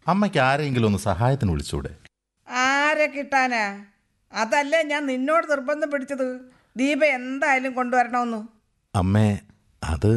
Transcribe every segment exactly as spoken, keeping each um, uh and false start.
അമ്മയ്ക്ക് ആരെങ്കിലും ഒന്ന് സഹായത്തിന് വിളിച്ചൂടെ? ആരെ കിട്ടാനാ? അതല്ലേ ഞാൻ നിന്നോട് നിർബന്ധം പിടിച്ചത്, ദീപ എന്തായാലും കൊണ്ടുവരണമെന്ന്. അമ്മേ, അത്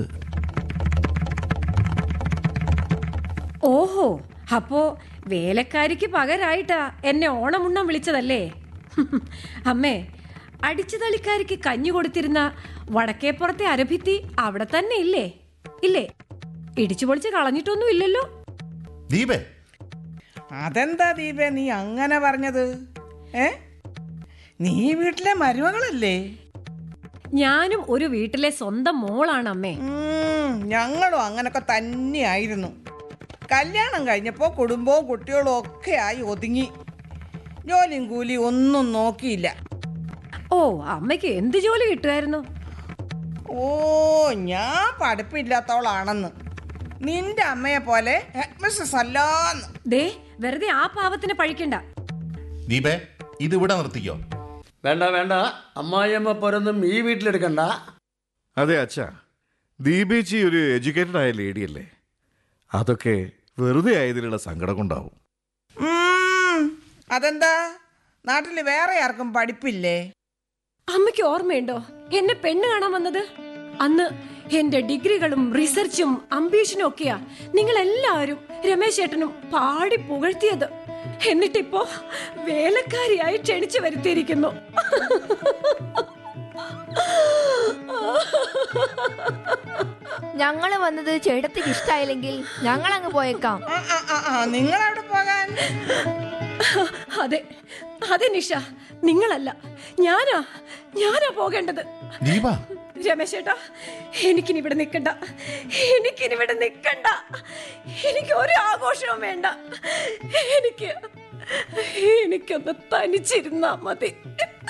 ഓഹോ, അപ്പോ വേലക്കാരിക്ക് പകരായിട്ടാ എന്നെ ഓണമുണ്ണം വിളിച്ചതല്ലേ? അമ്മേ, അടിച്ചുതളിക്കാരിക്ക് കഞ്ഞി കൊടുത്തിരുന്ന വടക്കേപ്പുറത്തെ അരഭിത്തി അവിടെ തന്നെ ഇല്ലേ? ഇല്ലേ? ഇടിച്ചു പൊളിച്ച് കളഞ്ഞിട്ടൊന്നും ഇല്ലല്ലോ. ദീപേ, അതെന്താ ദീപേ നീ അങ്ങനെ പറഞ്ഞത്? ഏ, നീ വീട്ടിലെ മരുമകളല്ലേ? ഞാനും ഒരു വീട്ടിലെ സ്വന്തം മോളാണ് അമ്മേ. ഞങ്ങളും അങ്ങനൊക്കെ തന്നെയായിരുന്നു. കല്യാണം കഴിഞ്ഞപ്പോൾ കുടുംബവും കുട്ടികളും ഒക്കെ ആയി ഒതുങ്ങി. ജോലിയും കൂലി ഒന്നും നോക്കിയില്ല. ഓ, അമ്മയ്ക്ക് എന്ത് ജോലി കിട്ടുമായിരുന്നു? ഓ, ഞാൻ പഠിപ്പില്ലാത്തവളാണെന്ന്. നിന്റെ അമ്മയെ പോലെ ഹെഡ്മിസ്ട്രസ് അല്ലാന്ന്. ദേ, വെറുതെ ആ പാവത്തിന് പഴിക്കണ്ട. ദീപേ, ഇത് ഇവിടെ നിർത്തിക്കോ. വേണ്ട വേണ്ട, അമ്മായിയമ്മ പോരൊന്നും ഈ വീട്ടിലെടുക്കണ്ട. അതെ അച്ഛാ, ദീപേച്ചി ഒരു എഡ്യൂക്കേറ്റഡ് ആയ ലേഡിയല്ലേ. അതൊക്കെ വെറുതെ ആയതിലുള്ള സങ്കടം കൊണ്ടാവും. അതെന്താ, നാട്ടിൽ വേറെ ആർക്കും പഠിപ്പില്ലേ? അമ്മയ്ക്ക് ഓർമ്മയുണ്ടോ എന്നെ പെണ്ണ് കാണാൻ വന്നത്? അന്ന് എന്റെ ഡിഗ്രികളും റിസർച്ചും അംബീഷനും ഒക്കെയാ നിങ്ങൾ എല്ലാവരും രമേശ് ഏട്ടനും പാടി പുകഴ്ത്തിയത്. എന്നിട്ടിപ്പോ വേലക്കാരിയായി ക്ഷണിച്ചു വരുത്തിയിരിക്കുന്നു. ഞങ്ങള് വന്നത് ചേട്ടത്തിക്ക് ഇഷ്ടായില്ലെങ്കിൽ ഞങ്ങൾ അങ്ങ് പോയേക്കാം. നിങ്ങൾ അവിടെ പോകാൻ? അതെ അതെ നിഷ, നിങ്ങളല്ല, ഞാനാ ഞാനാ പോകേണ്ടത്. രമേശ് ഏട്ടാ, എനിക്കിനി ഇവിടെ നിൽക്കണ്ട, എനിക്കിനി ഇവിടെ നിൽക്കണ്ട. എനിക്ക് ഒരു ആഘോഷവും വേണ്ട. എനിക്ക് എനിക്കൊന്ന് തനിച്ചിരുന്നാ മതി.